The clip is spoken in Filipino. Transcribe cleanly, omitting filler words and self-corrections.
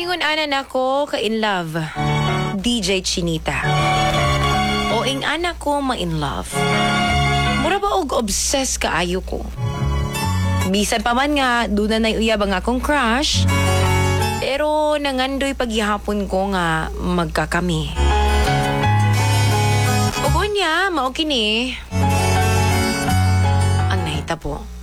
Ingon ana nako ka in love. DJ Chinita. O ing anak ko ma-in love. Mura ba og obsessed kaayo ko? Bisan pa man nga, doon na uyab ang akong crush. Pero nangandoy paghihapon ko nga magkakami. Ugo niya, mao kini ang nahitabo.